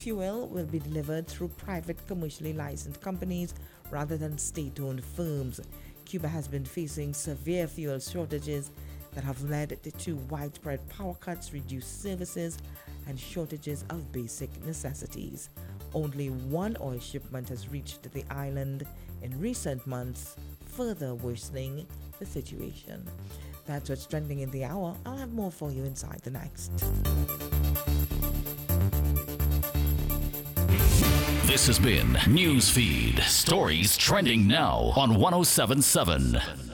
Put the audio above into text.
Fuel will be delivered through private commercially licensed companies rather than state owned firms. Cuba has been facing severe fuel shortages that have led to widespread power cuts, reduced services, and shortages of basic necessities. Only one oil shipment has reached the island in recent months, further worsening the situation. That's what's trending in the hour. I'll have more for you inside the next. This has been Newsfeed, stories trending now on 1077.